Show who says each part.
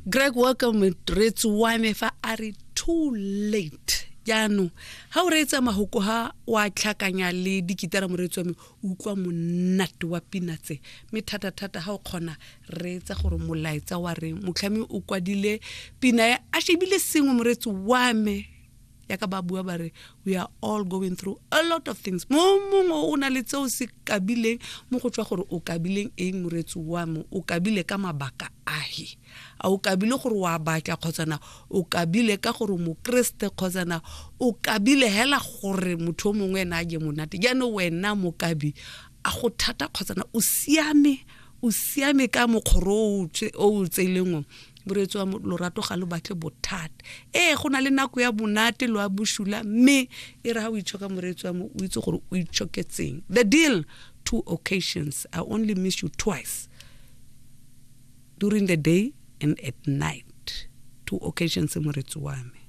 Speaker 1: Greg, welcome moretsi wa me fa a re too late. Jaanong ha o reetsa mahoko ha wa tlhakanya le dikitara moretsi wa me o utlwa monate wa pina tse me thata ha o kgona reetsa gore molaetsa wa reng motlhami o kwadile pina ya a shebile sengwe moretsi wa me ya ka ba bua ba re we are all going through a lot of things mo mongwe o na le tseo se kabileng mo go tswa gore o kabileng eng moretsi wa me o kabile ka mabaka ahi a o kabile gore wa batla khotsana o kabile ka gore mo Kriste khotsana o kabile hela gore motho mongwe na je monate jana wena mo kabi a go thata khotsana o siame ka mokgoro o tselengwe moretsi wa lorato ga lo batle bothata go na le nako ya bonate lo a bushula mme e re ha o itshoka moretsi wa mo o itse gore o itshoketseng the deal 2 occasions I only miss you twice during the day and at night 2 occasions moretsi wa me